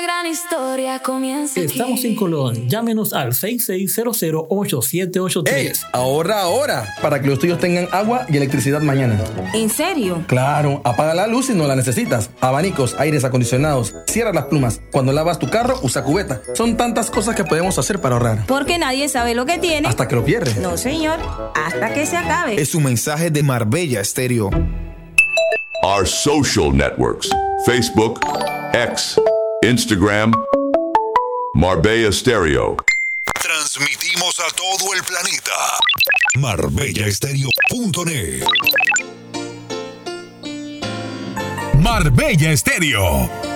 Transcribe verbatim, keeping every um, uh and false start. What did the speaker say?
Gran historia comienza aquí. Estamos en Colón. Llámenos al seis seis cero cero ocho siete ocho tres. ¡Ey! Ahorra ahora para que los tuyos tengan agua y electricidad mañana. ¿En serio? Claro, apaga la luz si no la necesitas. Abanicos, aires acondicionados, cierra las plumas. Cuando lavas tu carro, usa cubeta. Son tantas cosas que podemos hacer para ahorrar. Porque nadie sabe lo que tiene. Hasta que lo pierde. No, señor. Hasta que se acabe. Es un mensaje de Marbella Estéreo. Our social networks: Facebook, X, Instagram, Marbella Stereo. Transmitimos a todo el planeta. Marbella Estéreo punto net. Marbella Estéreo.